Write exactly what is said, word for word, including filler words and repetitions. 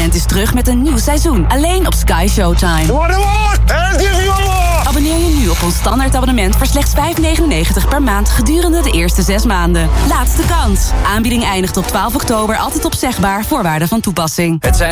Talent is terug met een nieuw seizoen. Alleen op Sky Showtime. Abonneer je nu op ons standaard abonnement voor slechts vijf negenennegentig per maand gedurende de eerste zes maanden. Laatste kans. Aanbieding eindigt op twaalf oktober, altijd opzegbaar, voorwaarden van toepassing. Het zijn